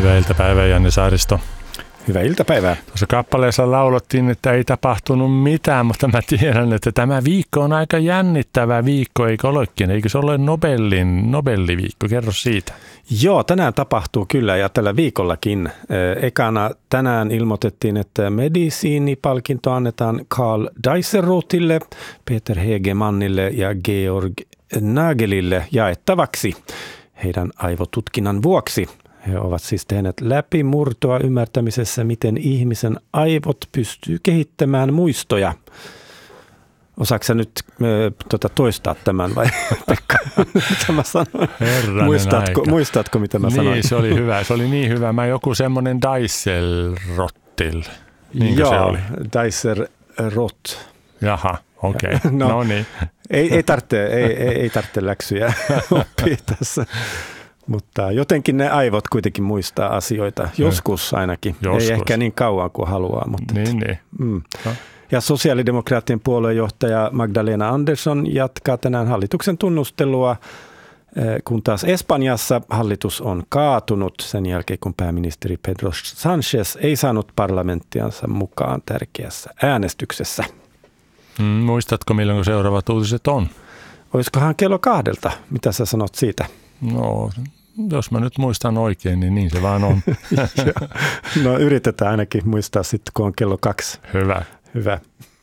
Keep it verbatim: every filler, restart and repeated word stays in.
Hyvää iltapäivää, Janne Saaristo. Hyvää iltapäivää. Tuossa kappaleessa laulettiin, että ei tapahtunut mitään, mutta mä tiedän, että tämä viikko on aika jännittävä viikko, eikö olekin? Eikö se ole Nobelin, Nobeliviikko? Kerro siitä. Joo, tänään tapahtuu kyllä ja tällä viikollakin. Ekana tänään ilmoitettiin, että medisiinipalkinto annetaan Carl Deiserrothille, Peter Hegemannille ja Georg Nagelille jaettavaksi heidän aivotutkinnan vuoksi. He ovat siis tehneet läpimurtoa ymmärtämisessä, miten ihmisen aivot pystyy kehittämään muistoja. Osaatko nyt äh, tuota, toistaa tämän vai Pekka, mitä mä sanoin? Muistatko, muistatko, mitä mä niin, sanoin? Niin, se oli hyvä. Se oli niin hyvä. Mä joku semmoinen Deiserrothil. Niinkö Joo, se oli? Deiserroth. Jaha, okei. Okay. No, no niin. Ei, ei, tarvitse, ei, ei, ei tarvitse läksyjä oppia tässä. Mutta jotenkin ne aivot kuitenkin muistaa asioita, joskus ainakin. Joskus. Ei ehkä niin kauan kuin haluaa. Mutta niin, niin. Mm. No. Ja sosiaalidemokraattien puoluejohtaja Magdalena Andersson jatkaa tänään hallituksen tunnustelua, kun taas Espanjassa hallitus on kaatunut sen jälkeen, kun pääministeri Pedro Sánchez ei saanut parlamenttiansa mukaan tärkeässä äänestyksessä. Mm, muistatko, milloin seuraavat uutiset on? Olisikohan kello kahdelta? Mitä sä sanot siitä? No, jos mä nyt muistan oikein, niin niin se vaan on. No yritetään ainakin muistaa sitten, kun on kello kaksi. Hyvä. Hyvä.